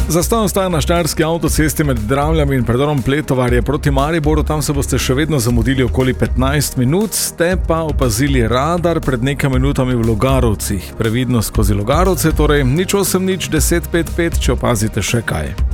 Zastoj ostaja na štajerski avtocesti med Dravljami in predorom Pletovarje proti Mariboru, tam se boste še vedno zamudili okoli 15 minut, ste pa opazili radar pred nekaj minutami v Logarovcih. Previdnost skozi Logarovce, torej 08 10 55, če opazite še kaj.